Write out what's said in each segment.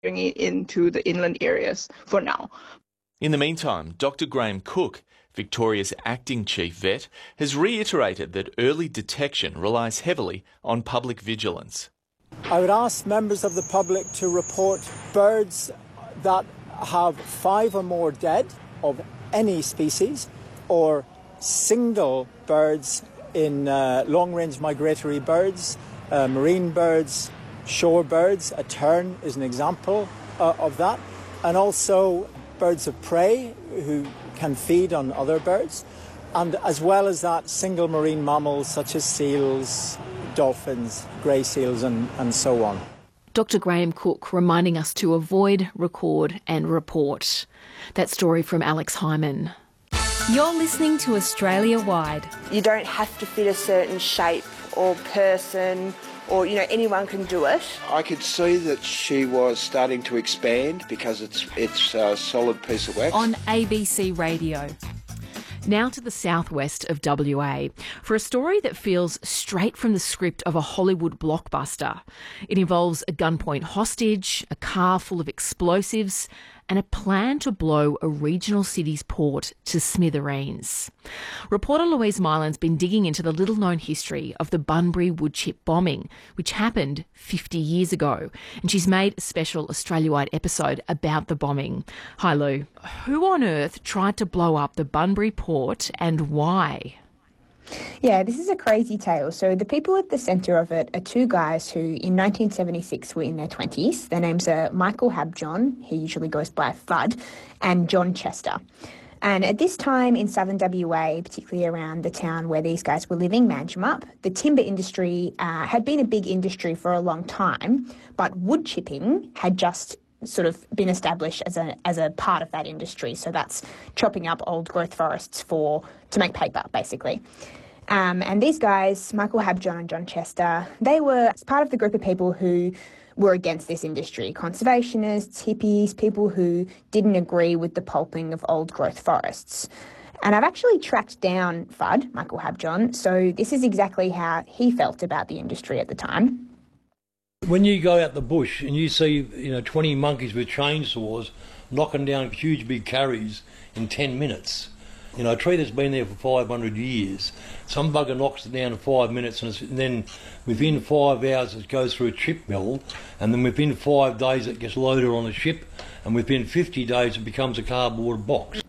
it into the inland areas for now. In the meantime, Dr. Graham Cook, Victoria's acting chief vet, has reiterated that early detection relies heavily on public vigilance. I would ask members of the public to report birds that have 5 or more dead of any species, or single birds in long-range migratory birds, marine birds, shore birds. A tern is an example of that. And also birds of prey who can feed on other birds. And as well as that, single marine mammals such as seals, dolphins, grey seals and so on. Dr. Graham Cook reminding us to avoid, record and report. That story from Alex Hyman. You're listening to Australia Wide. You don't have to fit a certain shape or person or, anyone can do it. I could see that she was starting to expand because it's a solid piece of wax. On ABC Radio. Now to the southwest of WA for a story that feels straight from the script of a Hollywood blockbuster. It involves a gunpoint hostage, a car full of explosives, and a plan to blow a regional city's port to smithereens. Reporter Louise Mylan's been digging into the little-known history of the Bunbury woodchip bombing, which happened 50 years ago, and she's made a special Australia-wide episode about the bombing. Hi Lou, who on earth tried to blow up the Bunbury port and why? Yeah, this is a crazy tale. So the people at the centre of it are 2 guys who in 1976 were in their 20s. Their names are Michael Habjohn, he usually goes by Fudd, and John Chester. And at this time in southern WA, particularly around the town where these guys were living, Manjimup, the timber industry had been a big industry for a long time, but wood chipping had just sort of been established as a part of that industry. So that's chopping up old growth forests to make paper, basically. And these guys, Michael Habjohn and John Chester, they were part of the group of people who were against this industry. Conservationists, hippies, people who didn't agree with the pulping of old growth forests. And I've actually tracked down Fudd, Michael Habjohn, so this is exactly how he felt about the industry at the time. When you go out the bush and you see 20 monkeys with chainsaws knocking down huge big carries in 10 minutes, a tree that's been there for 500 years, some bugger knocks it down in 5 minutes and then within 5 hours it goes through a chip mill, and then within 5 days it gets loaded on a ship, and within 50 days it becomes a cardboard box.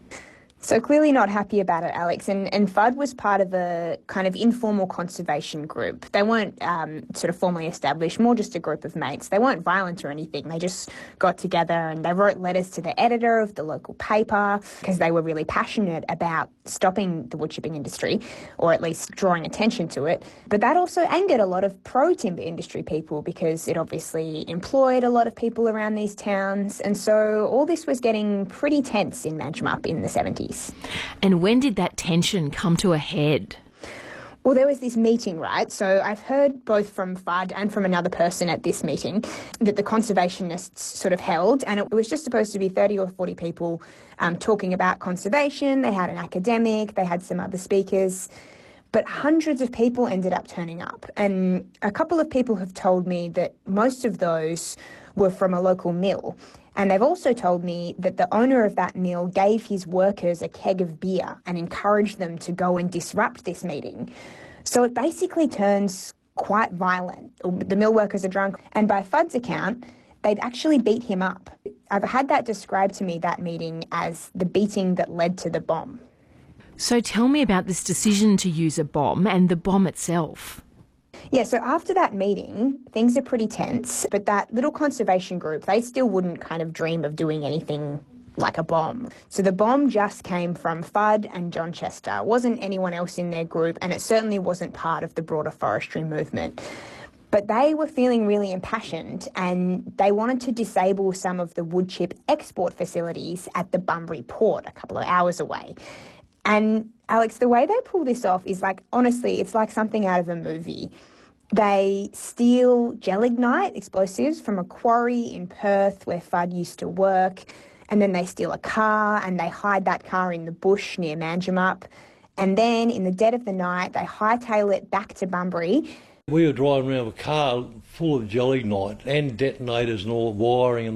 So clearly not happy about it, Alex. And Fudd was part of a kind of informal conservation group. They weren't sort of formally established, more just a group of mates. They weren't violent or anything. They just got together and they wrote letters to the editor of the local paper because they were really passionate about stopping the woodchipping industry, or at least drawing attention to it. But that also angered a lot of pro-timber industry people because it obviously employed a lot of people around these towns. And so all this was getting pretty tense in Manjimup in the 70s. And when did that tension come to a head? Well, there was this meeting, right? So I've heard both from Fudd and from another person at this meeting that the conservationists sort of held, and it was just supposed to be 30 or 40 people talking about conservation. They had an academic, they had some other speakers, but hundreds of people ended up turning up. And a couple of people have told me that most of those were from a local mill. And they've also told me that the owner of that mill gave his workers a keg of beer and encouraged them to go and disrupt this meeting. So it basically turns quite violent. The mill workers are drunk. And by Fudd's account, they'd actually beat him up. I've had that described to me, that meeting, as the beating that led to the bomb. So tell me about this decision to use a bomb and the bomb itself. Yeah, so after that meeting, things are pretty tense, but that little conservation group, they still wouldn't kind of dream of doing anything like a bomb. So the bomb just came from Fudd and John Chester. It wasn't anyone else in their group, and it certainly wasn't part of the broader forestry movement. But they were feeling really impassioned, and they wanted to disable some of the wood chip export facilities at the Bunbury port, a couple of hours away. And Alex, the way they pull this off is like, honestly, it's like something out of a movie. They steal gelignite explosives from a quarry in Perth where Fudd used to work, and then they steal a car and they hide that car in the bush near Manjimup. And then in the dead of the night, they hightail it back to Bunbury, We were driving around with a car full of gelignite and detonators and all wiring and